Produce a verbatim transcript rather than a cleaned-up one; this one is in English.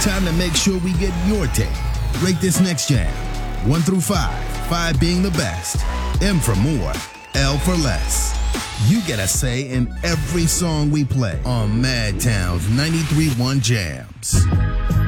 Time to make sure we get your take. Rate this next jam. One through five. Five being the best. M for more. L for less. You get a say in every song we play on Madtown's ninety-three point one Jams.